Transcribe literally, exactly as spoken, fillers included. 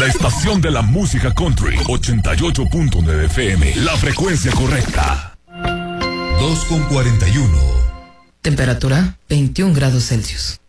La estación de la música country, ochenta y ocho punto nueve F M, la frecuencia correcta. dos con cuarenta y uno. Temperatura veintiún grados Celsius.